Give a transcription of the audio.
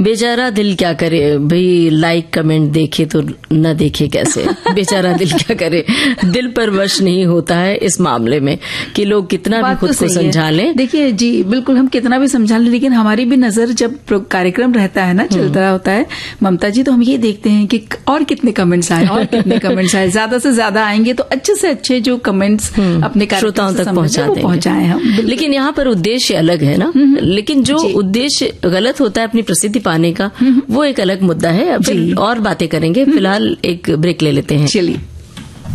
बेचारा दिल क्या करे भाई, लाइक कमेंट देखे तो न देखे कैसे। बेचारा दिल क्या करे, दिल पर वश नहीं होता है इस मामले में कि लोग कितना भी खुद को समझा लें। देखिए जी, बिल्कुल हम कितना भी समझा लें, लेकिन हमारी भी नजर जब कार्यक्रम रहता है ना, चलता होता है ममता जी, तो हम ये देखते हैं कि और कितने कमेंट्स आए, और कितने कमेंट्स आए, ज्यादा से ज्यादा आएंगे तो अच्छे से अच्छे जो कमेंट्स अपने श्रोताओं तक पहुंचाए हम। लेकिन यहाँ पर उद्देश्य अलग है ना, लेकिन जो उद्देश्य गलत होता है अपनी प्रसिद्धि पाने का, वो एक अलग मुद्दा है। अब और बातें करेंगे, फिलहाल एक ब्रेक ले लेते हैं। चलिए।